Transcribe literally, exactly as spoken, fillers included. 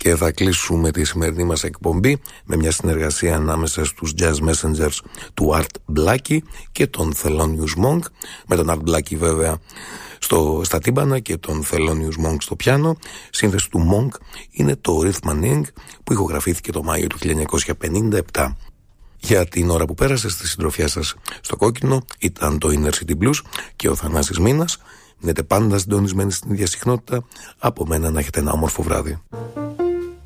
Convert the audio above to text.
Και θα κλείσουμε τη σημερινή μας εκπομπή με μια συνεργασία ανάμεσα στους Jazz Messengers του Art Blakey και τον Thelonious Monk, με τον Art Blakey βέβαια στο, στα τύμπανα και τον Thelonious Monk στο πιάνο. Σύνθεση του Monk είναι το Rhythmaning, που ηχογραφήθηκε το Μάιο του χίλια εννιακόσια πενήντα επτά. Για την ώρα που πέρασε στη συντροφιά σας στο κόκκινο ήταν το Inner City Blues και ο Θανάσης Μήνας. Μείνετε πάντα συντονισμένοι στην ίδια συχνότητα. Από μένα να έχετε ένα όμορφο βράδυ.